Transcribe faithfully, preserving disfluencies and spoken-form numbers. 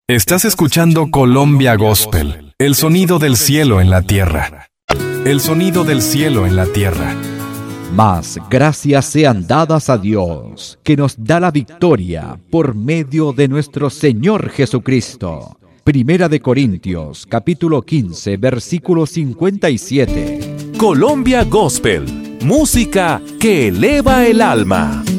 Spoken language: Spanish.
Estás escuchando Colombia Gospel, el sonido del cielo en la tierra. El sonido del cielo en la tierra. Mas gracias sean dadas a Dios, que nos da la victoria por medio de nuestro Señor Jesucristo. Primera de Corintios, capítulo quince, versículo cincuenta y siete. Colombia Gospel, música que eleva el alma.